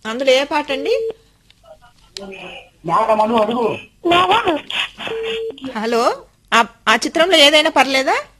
అందులో ఏ పాట అండి? మేడం అను అడుగు. హలో, ఆ చిత్రంలో ఏదైనా పర్లేదా?